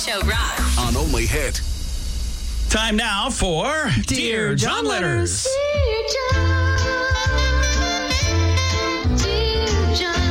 Show rocks. On Only Hit. Time now for Dear John Letters. Dear John. Dear John.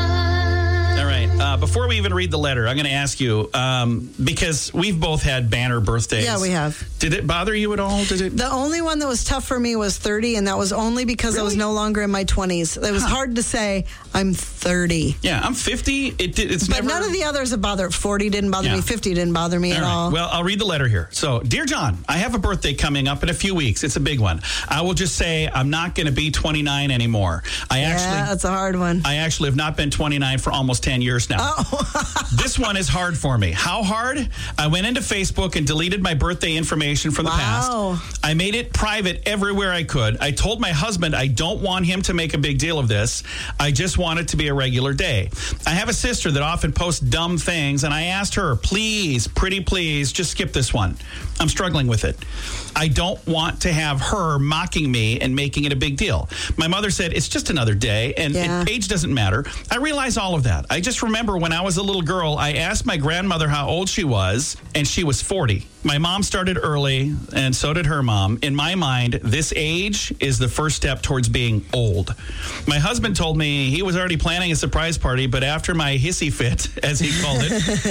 All right. Before we even read the letter, I'm going to ask you, because we've both had banner birthdays. Yeah, we have. Did it bother you at all? The only one that was tough for me was 30, and that was only because I was no longer in my 20s. It was hard to say, I'm 30. Yeah, I'm 50. But none of the others have bothered. 40 didn't bother me. 50 didn't bother me at all. Well, I'll read the letter here. So, Dear John, I have a birthday coming up in a few weeks. It's a big one. I will just say I'm not going to be 29 anymore. That's a hard one. I actually have not been 29 for almost 10 years now. Oh. This one is hard for me. How hard? I went into Facebook and deleted my birthday information from the past. I made it private everywhere I could. I told my husband I don't want him to make a big deal of this. I just want it to be a regular day. I have a sister that often posts dumb things, and I asked her, please, pretty please, just skip this one. I'm struggling with it. I don't want to have her mocking me and making it a big deal. My mother said, it's just another day, and age doesn't matter. I realize all of that. I just remember when I was a little girl, I asked my grandmother how old she was, and she was 40. My mom started early, and so did her mom. In my mind, this age is the first step towards being old. My husband told me he was already planning a surprise party, but after my hissy fit, as he called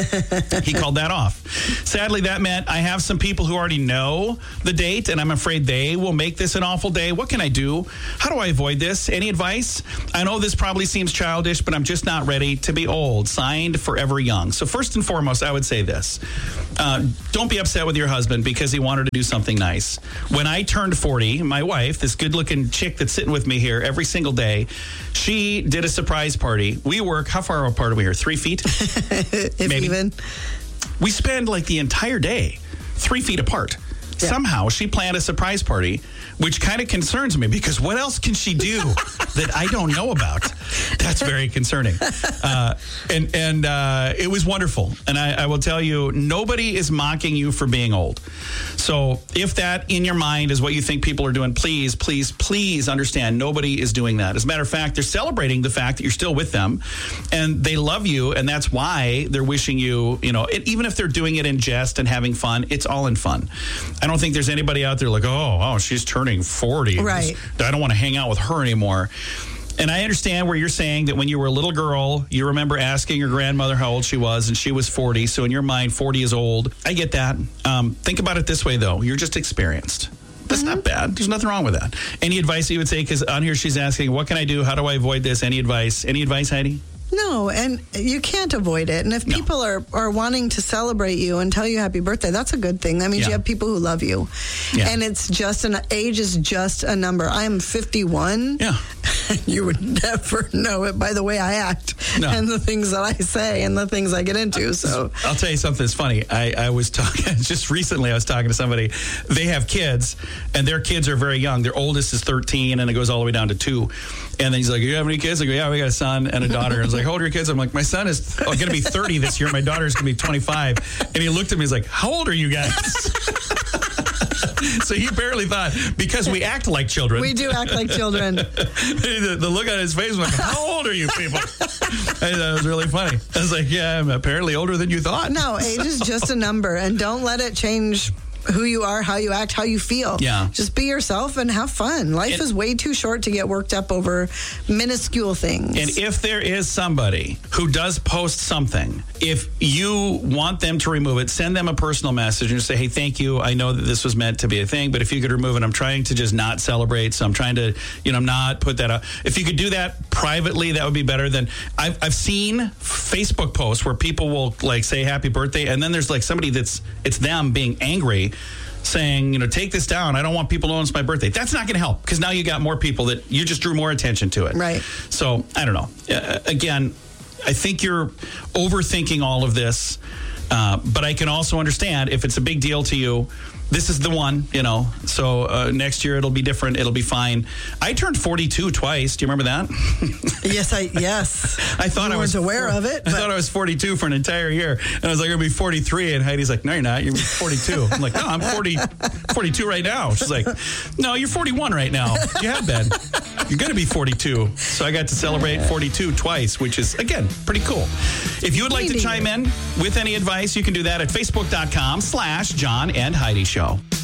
it, he called that off. Sadly, that meant I have some people who already know the date, and I'm afraid they will make this an awful day. What can I do? How do I avoid this? Any advice? I know this probably seems childish, but I'm just not ready to be old. Signed, Forever Young. So first and foremost, I would say this. Don't be upset with your husband because he wanted to do something nice. When I turned 40, my wife, this good-looking chick that's sitting with me here every single day, she did a surprise party. We work, how far apart are we here? 3 feet? If maybe. Even. We spend like the entire day 3 feet apart. Yeah. Somehow she planned a surprise party, which kind of concerns me because what else can she do that I don't know about? That's very concerning. And it was wonderful. And I will tell you, nobody is mocking you for being old. So if that in your mind is what you think people are doing, please, please, please understand nobody is doing that. As a matter of fact, they're celebrating the fact that you're still with them and they love you. And that's why they're wishing you, even if they're doing it in jest and having fun, it's all in fun. I don't think there's anybody out there like, oh, she's turning 40. Right. I don't want to hang out with her anymore. And I understand where you're saying that when you were a little girl, you remember asking your grandmother how old she was, and she was 40. So in your mind, 40 is old. I get that. Think about it this way, though. You're just experienced. That's not bad. There's nothing wrong with that. Any advice you would say? Because on here she's asking, what can I do? How do I avoid this? Any advice? Any advice, Heidi? No, and you can't avoid it. And if people are wanting to celebrate you and tell you happy birthday, that's a good thing. That means you have people who love you. Yeah. And it's just age is just a number. I'm 51. Yeah. You would never know it by the way I act and the things that I say and the things I get into. So I'll tell you something that's funny. I was talking just recently. I was talking to somebody. They have kids, and their kids are very young. Their oldest is 13, and it goes all the way down to 2. And then he's like, "You have any kids?" I go, "Yeah, we got a son and a daughter." And I was like, "How old are your kids?" I'm like, "My son is going to be 30 this year. My daughter's going to be 25." And he looked at me. He's like, "How old are you guys?" So he apparently thought, because we act like children. We do act like children. The look on his face was like, how old are you people? That was really funny. I was like, yeah, I'm apparently older than you thought. No, age is just a number, and don't let it change who you are, how you act, how you feel. Yeah. Just be yourself and have fun. Life is way too short to get worked up over minuscule things. And if there is somebody who does post something, if you want them to remove it, send them a personal message and say, hey, thank you. I know that this was meant to be a thing, but if you could remove it, I'm trying to just not celebrate. So I'm trying to, not put that out. If you could do that privately, that would be better than I've seen Facebook posts where people will say happy birthday. And then there's somebody it's them being angry saying, take this down. I don't want people to know it's my birthday. That's not going to help because now you got more people that you just drew more attention to it. Right. So I don't know. Again, I think you're overthinking all of this, but I can also understand if it's a big deal to you. This is the one, so next year it'll be different. It'll be fine. I turned 42 twice. Do you remember that? Yes. I thought I was aware of it. I thought I was 42 for an entire year. And I was like, I'm going to be 43. And Heidi's like, no, you're not. You're 42. I'm like, no, I'm 42 right now. She's like, no, you're 41 right now. You have been. You're going to be 42. So I got to celebrate 42 twice, which is, again, pretty cool. If you would like to chime in with any advice, you can do that at facebook.com/John and Heidi Show.